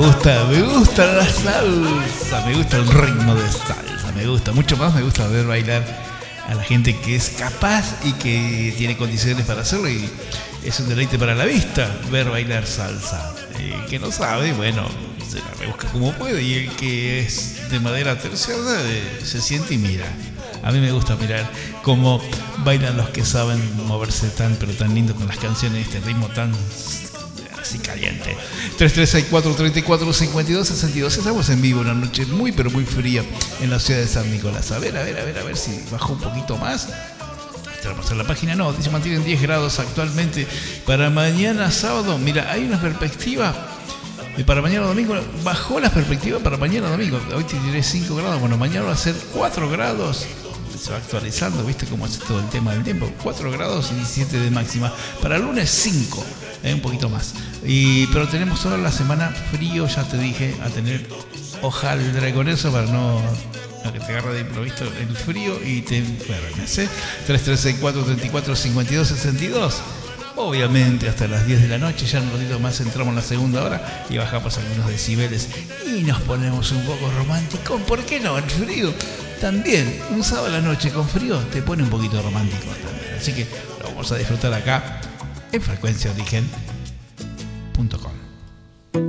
me gusta la salsa, me gusta el ritmo de salsa, me gusta, mucho más me gusta ver bailar a la gente que es capaz y que tiene condiciones para hacerlo, y es un deleite para la vista ver bailar salsa. El que no sabe, bueno, se la rebusca como puede, y el que es de madera terciada se siente y mira. A mí me gusta mirar cómo bailan los que saben moverse tan pero tan lindo con las canciones, este ritmo tan así caliente. 3364-3452-62. Estamos en vivo, una noche muy pero muy fría en la ciudad de San Nicolás. A ver si bajó un poquito más. Tenemos en la página, no, se mantienen 10 grados actualmente. Para mañana sábado, mira, hay una perspectiva. Y para mañana domingo, bajó la perspectiva para mañana domingo. Hoy te diré 5 grados, bueno, mañana va a ser 4 grados. Se va actualizando, ¿viste cómo es todo el tema del tiempo? 4 grados y 17 de máxima. Para el lunes 5, un poquito más. Pero tenemos toda la semana frío, ya te dije, a tener hojaldre con eso para no que te agarre de improviso el frío y te enfermes, ¿eh? 3364-3452-62. Obviamente hasta las 10 de la noche, ya en un ratito más entramos en la segunda hora y bajamos algunos decibeles y nos ponemos un poco románticos. ¿Por qué no? El frío también, un sábado a la noche con frío te pone un poquito romántico también. Así que lo vamos a disfrutar acá en frecuenciaorigen.com.